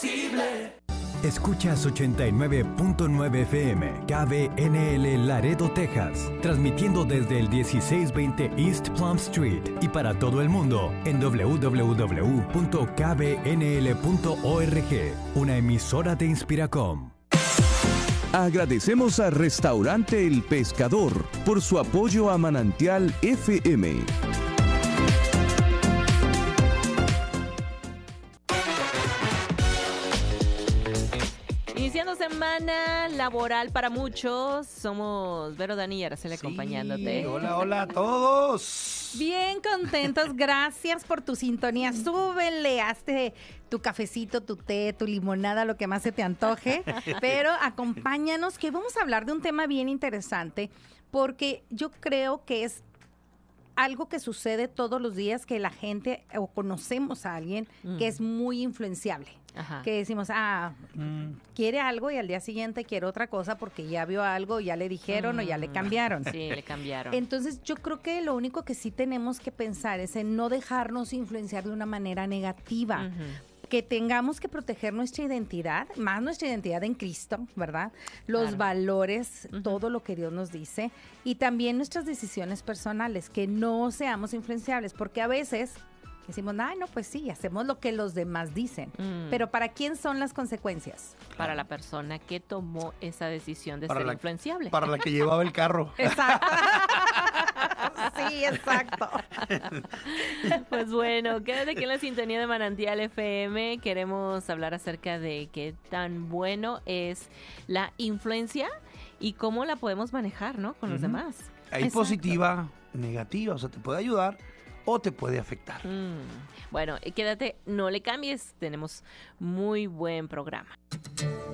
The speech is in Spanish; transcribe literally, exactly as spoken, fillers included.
imposible. Escuchas ochenta y nueve punto nueve F M, K B N L Laredo, Texas, transmitiendo desde el dieciséis veinte East Plum Street y para todo el mundo en doble u doble u doble u punto k b n l punto org, una emisora de Inspiracom. Agradecemos a Restaurante El Pescador por su apoyo a Manantial F M. Iniciando semana laboral para muchos, somos Vero, Dani y Araceli Sí, acompañándote. Hola, hola a todos. Bien contentos, gracias por tu sintonía. Súbele, hazte tu cafecito, tu té, tu limonada, lo que más se te antoje. Pero acompáñanos, que vamos a hablar de un tema bien interesante, porque yo creo que es algo que sucede todos los días, que la gente o conocemos a alguien mm. que es muy influenciable. Ajá. Que decimos, ah, mm. quiere algo y al día siguiente quiere otra cosa porque ya vio algo, ya le dijeron mm. o ya le cambiaron. Sí, le cambiaron. Entonces yo creo que lo único que sí tenemos que pensar es en no dejarnos influenciar de una manera negativa. Uh-huh. Que tengamos que proteger nuestra identidad, más nuestra identidad en Cristo, ¿verdad? Los claro. valores, uh-huh. todo lo que Dios nos dice, y también nuestras decisiones personales, que no seamos influenciables, porque a veces decimos, ay, no, pues sí, hacemos lo que los demás dicen, mm. pero ¿para quién son las consecuencias? Para la persona que tomó esa decisión de para ser la, influenciable. Para la que llevaba el carro. Exacto. Sí, exacto. Pues bueno, quédate aquí en la sintonía de Manantial F M. Queremos hablar acerca de qué tan bueno es la influencia y cómo la podemos manejar, ¿no? Con uh-huh. los demás. Hay exacto. Positiva, negativa, o sea, te puede ayudar o te puede afectar. Mm. Bueno, quédate, no le cambies, tenemos muy buen programa.